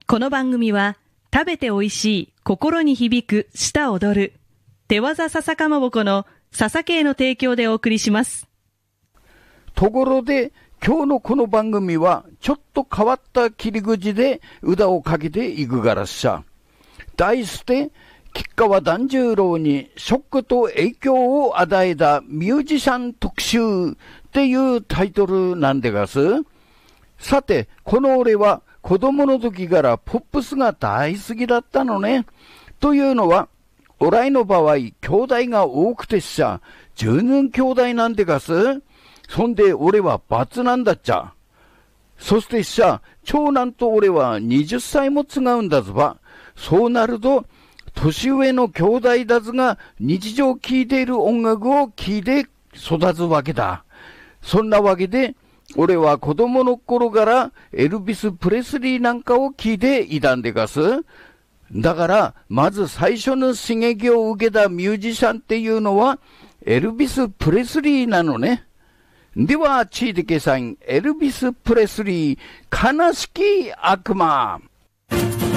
この番組は食べて美味しい、心に響く、舌踊る手技笹かまぼこの笹系の提供でお送りします。 ところで今日のこの番組はちょっと変わった切り口で歌をかけていくからっしゃ。題して吉川團十郎にショックと影響を与えたミュージシャン特集っていうタイトルなんでがす。さてこの俺は子供の時からポップスが大好きだったのね。というのは、おらいの場合、兄弟が多くてっしゃ、10人兄弟なんでがす。そんで俺は罰なんだっちゃ。そしてっしゃ、長男と俺は20歳も違うんだずば。そうなると、年上の兄弟だずが日常聴いている音楽を聴いて育つわけだ。そんなわけで、俺は子供の頃からエルビス・プレスリーなんかを聞いていたんでがす。だから、まず最初の刺激を受けたミュージシャンっていうのは、エルビス・プレスリーなのね。では、チーデケさん、エルビス・プレスリー、悲しき悪魔。